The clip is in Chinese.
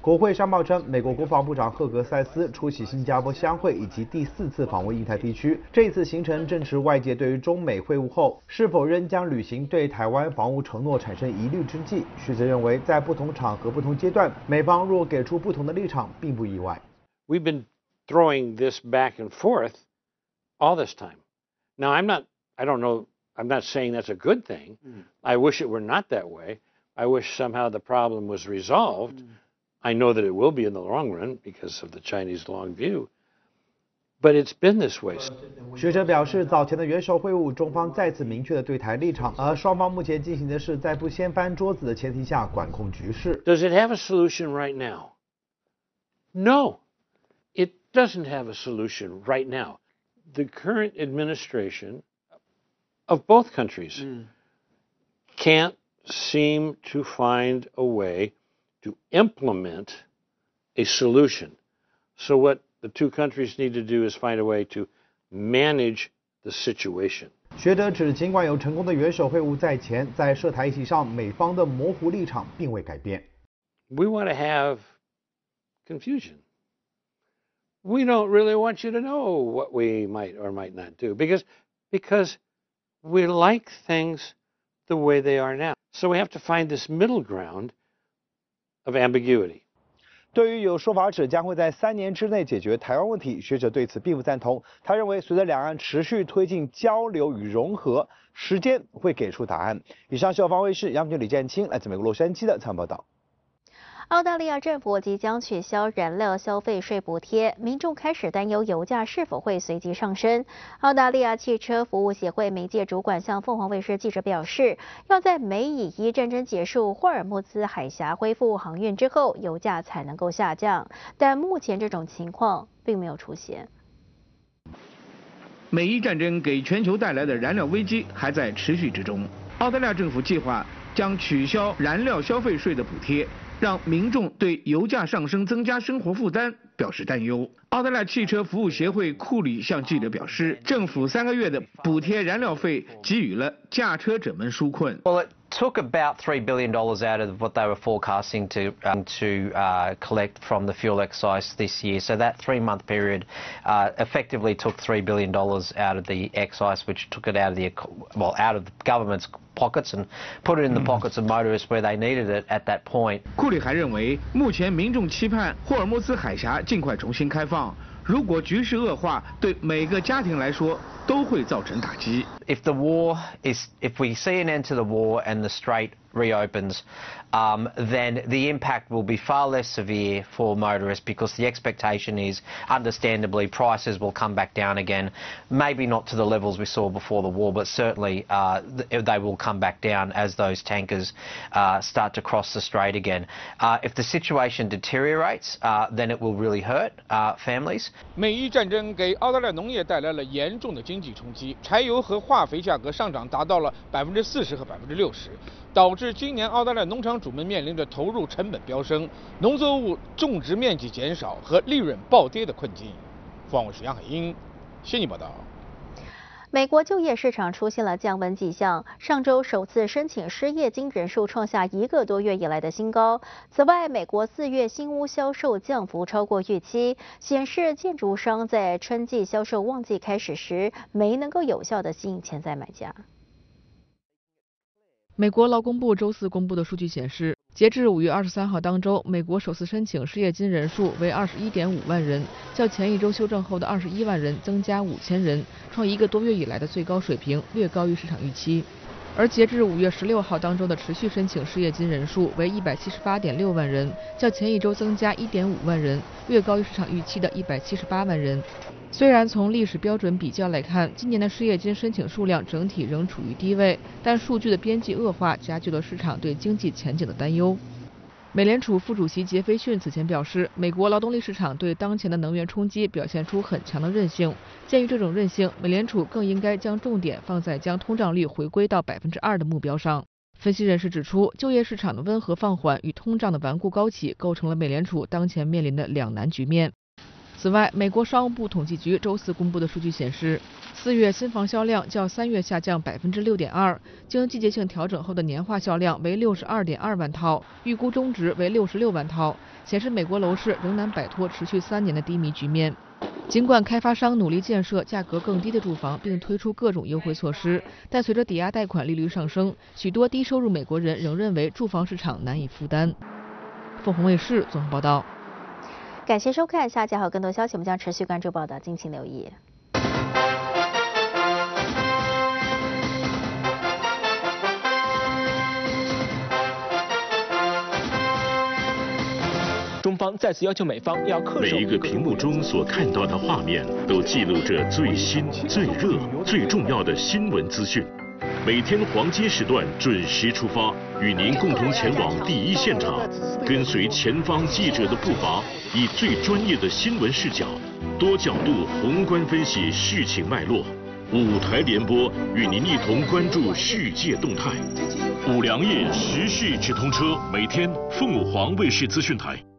国会商报称，美国国防部长赫格塞斯出席新加坡相会以及第4次访问印太地区，这次行程正值外界对于中美会晤后是否仍将履行对台湾防务承诺产生疑虑之际。学者认为，在不同场合、不同阶段，美方若给出不同的立场，并不意外。 We've been throwing this back and forth all this time. Now, I don't know, I'm not saying that's a good thing. I wish it were not that way. I wish somehow the problem was resolved. I know that it will be in the long run because of the Chinese long view. But it's been this way. 学者表示，早前的元首会晤，中方再次明确了对台立场，而双方目前进行的是在不掀翻桌子的前提下管控局势。 Does it have a solution right now? No, it doesn't have a solution right now. The current administration of both countries can't seem to find a way to implement a solution. So what the two countries need to do is find a way to manage the situation. 学者指，尽管有成功的元首会晤在前，在涉台议题上，美方的模糊立场并未改变。 We want to have confusion. We don't really want you to know what we might or might not do because we like things the way they are now. So we have to find this middle ground of ambiguity. 对于有说法指将会在3年之内解决台湾问题，学者对此并不赞同。他认为，随着两岸持续推进交流与融合，时间会给出答案。以上是由方卫视杨平李建清来自美国洛杉矶的参报道。 澳大利亚政府即将取消燃料消费税补贴，民众开始担忧油价是否会随即上升。澳大利亚汽车服务协会媒介主管向凤凰卫视记者表示，要在美以伊战争结束、霍尔木兹海峡恢复航运之后，油价才能够下降。但目前这种情况并没有出现。 美伊战争给全球带来的燃料危机还在持续之中。澳大利亚政府计划将取消燃料消费税的补贴，让民众对油价上升增加生活负担表示担忧。澳大利亚汽车服务协会库里向记者表示，政府3个月的补贴燃料费给予了驾车者们纾困。 Took about $3 billion out of what they were forecasting to collect from the fuel excise this year. So that 3-month period effectively took $3 billion out of the excise, which took it out of the government's pockets and put it in the pockets of motorists where they needed it at that point. 库里还认为，目前民众期盼霍尔木兹海峡尽快重新开放。如果局势恶化，对每个家庭来说都会造成打击。 If we see an end to the war and the strait reopens, then the impact will be far less severe for motorists because the expectation is, understandably, prices will come back down again. Maybe not to the levels we saw before the war, but certainly they will come back down as those tankers start to cross the strait again. If the situation deteriorates, then it will really hurt families. 美伊战争给澳大利亚农业带来了严重的经济冲击，柴油和化肥价格上涨达到了40%和60%，导致今年澳大利亚农场主们面临着投入成本飙升、农作物种植面积减少和利润暴跌的困境。凤凰卫视杨海英悉尼报道。 美国就业市场出现了降温迹象，上周首次申请失业金人数创下1个多月以来的新高。此外，美国4月新屋销售降幅超过预期，显示建筑商在春季销售旺季开始时没能够有效地吸引潜在买家。 美国劳工部周四公布的数据显示，截至5月23号当周，美国首次申请失业金人数为21.5万人，较前一周修正后的21万人增加5000人，创1个多月以来的最高水平，略高于市场预期。而截至5月16号当周的持续申请失业金人数为178.6万人，较前一周增加1.5万人，略高于市场预期的178万人。虽然从历史标准比较来看，今年的失业金申请数量整体仍处于低位，但数据的边际恶化加剧了市场对经济前景的担忧。美联储副主席杰斐逊此前表示，美国劳动力市场对当前的能源冲击表现出很强的韧性。鉴于这种韧性，美联储更应该将重点放在将通胀率回归到2%的目标上。分析人士指出，就业市场的温和放缓与通胀的顽固高企，构成了美联储当前面临的两难局面。 此外，美国商务部统计局周四公布的数据显示，4月新房销量较3月下降6.2%，经季节性调整后的年化销量为62.2万套，预估中值为66万套，显示美国楼市仍难摆脱持续3年的低迷局面。尽管开发商努力建设价格更低的住房，并推出各种优惠措施，但随着抵押贷款利率上升，许多低收入美国人仍认为住房市场难以负担。凤凰卫视综合报道。 感谢收看，下集还有更多消息，我们将持续关注报道，敬请留意。 中方再次要求美方要恪守每一个屏幕中所看到的画面，都记录着最新、最热、最重要的新闻资讯。每天黄金时段准时出发，与您共同前往第一现场，跟随前方记者的步伐，以最专业的新闻视角，多角度宏观分析事情脉络。5台联播，与您一同关注世界动态。5粮液时事直通车，每天凤凰卫视资讯台。